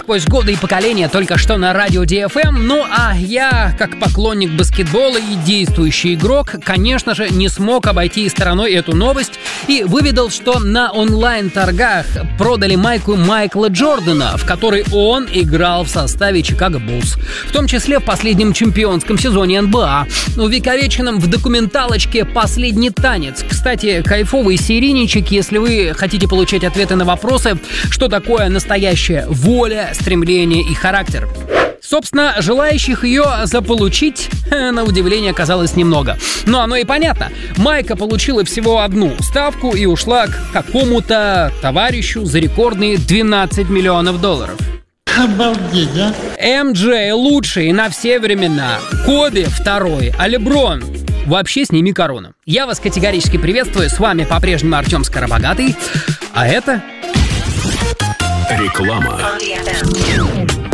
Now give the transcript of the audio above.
сквозь годы и поколения только что на радио DFM. Ну а я, как поклонник баскетбола и действующий игрок, конечно же, не смог обойти стороной эту новость и выведал, что на онлайн-торгах продали майку Майкла Джордана, в которой он играл в составе Чикаго Буллс, в том числе в последнем чемпионском сезоне НБА, увековеченном в документалочке «Последний танец». Кстати, кайфовый серийничек, если вы хотите получать ответы на вопросы, что такое настоящая воля, стремление и характер. Собственно, желающих ее заполучить, на удивление, оказалось немного. Но оно и понятно. Майка получила всего одну ставку и ушла к какому-то товарищу за рекордные $12 миллионов. Обалдеть, а? МJ лучший на все времена, Коби второй, а Леброн вообще сними корону. Я вас категорически приветствую, с вами по-прежнему Артем Скоробогатый, а это... Реклама.